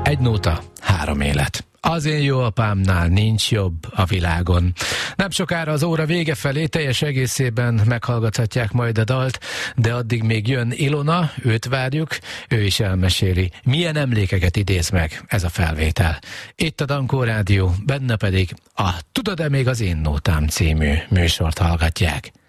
Egy nóta, 3 élet. Az én jó apámnál nincs jobb a világon. Nem sokára az óra vége felé teljes egészében meghallgathatják majd a dalt, de addig még jön Ilona, őt várjuk, ő is elmeséli, milyen emlékeket idéz meg ez a felvétel. Itt a Dankó Rádió, benne pedig a Tudod-e még az én nótám című műsort hallgatják.